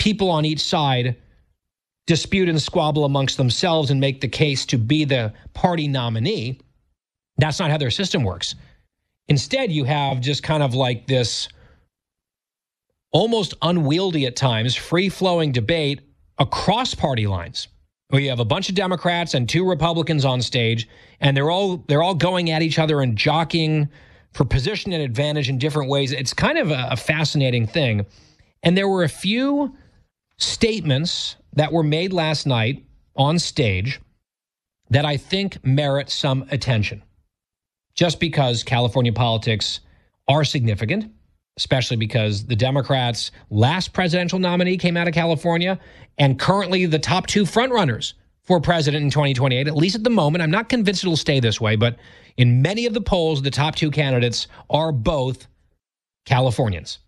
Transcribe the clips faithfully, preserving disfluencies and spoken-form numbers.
people on each side dispute and squabble amongst themselves and make the case to be the party nominee. That's not how their system works. Instead, you have just kind of like this almost unwieldy at times, free-flowing debate across party lines, where you have a bunch of Democrats and two Republicans on stage, and they're all they're all going at each other and jockeying for position and advantage in different ways. It's kind of a, a fascinating thing. And there were a few statements that were made last night on stage that I think merit some attention, just because California politics are significant, especially because the Democrats' last presidential nominee came out of California, and currently the top two frontrunners for president in twenty twenty-eight, at least at the moment. I'm not convinced it'll stay this way, but in many of the polls, the top two candidates are both Californians.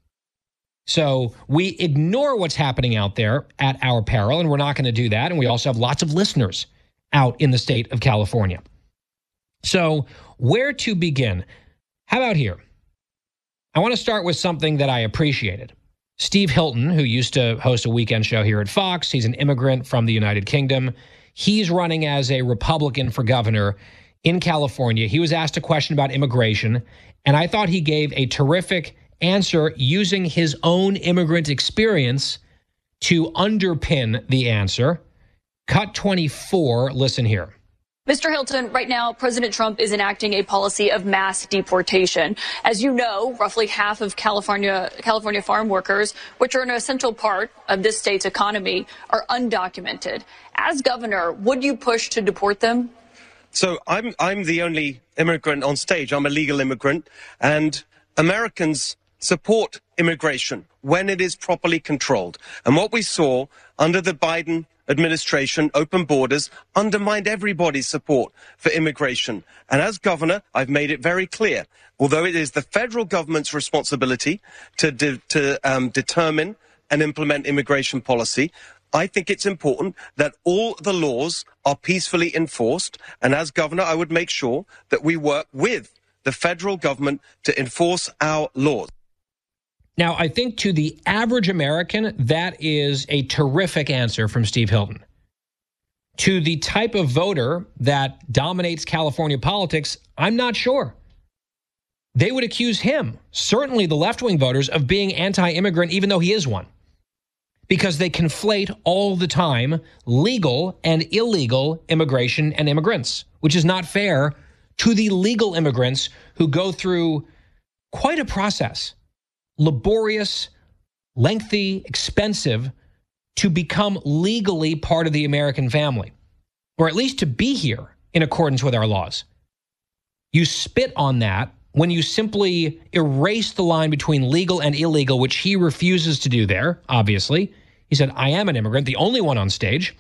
So we ignore what's happening out there at our peril, and we're not going to do that. And we also have lots of listeners out in the state of California. So where to begin? How about here? I want to start with something that I appreciated. Steve Hilton, who used to host a weekend show here at Fox, he's an immigrant from the United Kingdom. He's running as a Republican for governor in California. He was asked a question about immigration, and I thought he gave a terrific answer using his own immigrant experience to underpin the answer. Cut twenty-four, listen here. Mister Hilton, right now, President Trump is enacting a policy of mass deportation. As you know, roughly half of California California farm workers, which are an essential part of this state's economy, are undocumented. As governor, would you push to deport them? So I'm I'm the only immigrant on stage. I'm a legal immigrant, and Americans support immigration when it is properly controlled. And what we saw under the Biden administration, open borders, undermined everybody's support for immigration. And as governor, I've made it very clear, although it is the federal government's responsibility to, de to um, determine and implement immigration policy, I think it's important that all the laws are peacefully enforced. And as governor, I would make sure that we work with the federal government to enforce our laws. Now, I think to the average American, that is a terrific answer from Steve Hilton. To the type of voter that dominates California politics, I'm not sure. They would accuse him, certainly the left-wing voters, of being anti-immigrant, even though he is one, because they conflate all the time legal and illegal immigration and immigrants, which is not fair to the legal immigrants who go through quite a process. Laborious, lengthy, expensive, to become legally part of the American family, or at least to be here in accordance with our laws. You spit on that when you simply erase the line between legal and illegal, which he refuses to do there, obviously. He said, I am an immigrant, the only one on stage.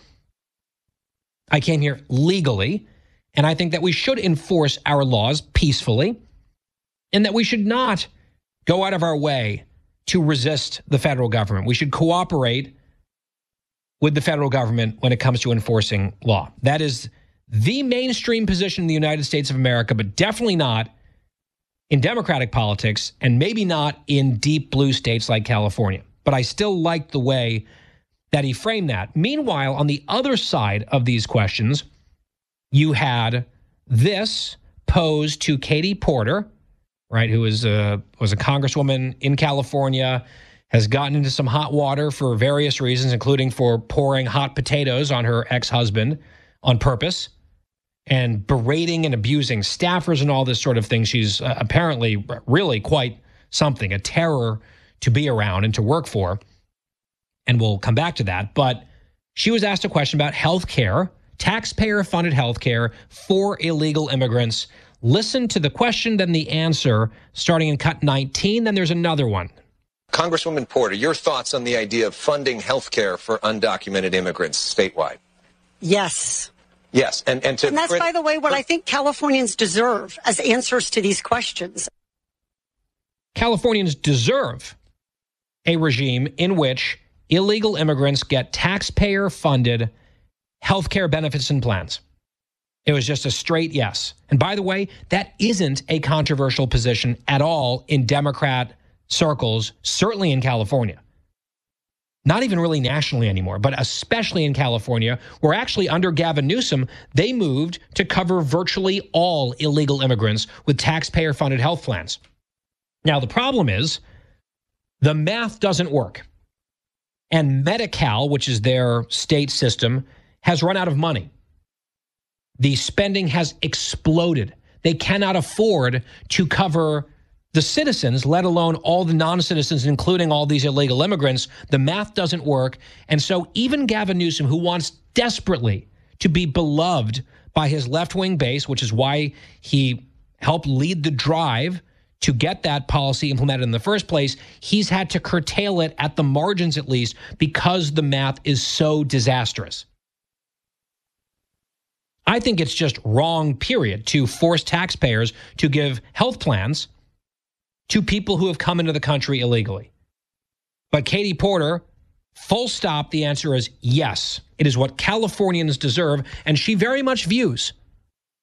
I came here legally, and I think that we should enforce our laws peacefully, and that we should not go out of our way to resist the federal government. We should cooperate with the federal government when it comes to enforcing law. That is the mainstream position in the United States of America, but definitely not in Democratic politics, and maybe not in deep blue states like California. But I still like the way that he framed that. Meanwhile, on the other side of these questions, you had this posed to Katie Porter, right, who is a, was a congresswoman in California, has gotten into some hot water for various reasons, including for pouring hot potatoes on her ex-husband on purpose and berating and abusing staffers and all this sort of thing. She's uh, apparently really quite something, a terror to be around and to work for. And we'll come back to that. But she was asked a question about health care, taxpayer-funded health care for illegal immigrants. Listen to the question, then the answer, starting in cut nineteen. Then there's another one. Congresswoman Porter, your thoughts on the idea of funding health care for undocumented immigrants statewide? Yes. Yes. And, and, to and that's, by the way, what I think Californians deserve as answers to these questions. Californians deserve a regime in which illegal immigrants get taxpayer-funded health care benefits and plans. It was just a straight yes. And by the way, that isn't a controversial position at all in Democrat circles, certainly in California. not even really nationally anymore, but especially in California, where actually under Gavin Newsom, they moved to cover virtually all illegal immigrants with taxpayer-funded health plans. Now, the problem is the math doesn't work. And Medi-Cal, which is their state system, has run out of money. The spending has exploded. They cannot afford to cover the citizens, let alone all the non-citizens, including all these illegal immigrants. The math doesn't work. And so even Gavin Newsom, who wants desperately to be beloved by his left-wing base, which is why he helped lead the drive to get that policy implemented in the first place, he's had to curtail it at the margins at least because the math is so disastrous. I think it's just wrong, period, to force taxpayers to give health plans to people who have come into the country illegally. But Katie Porter, full stop, the answer is yes. It is what Californians deserve, and she very much views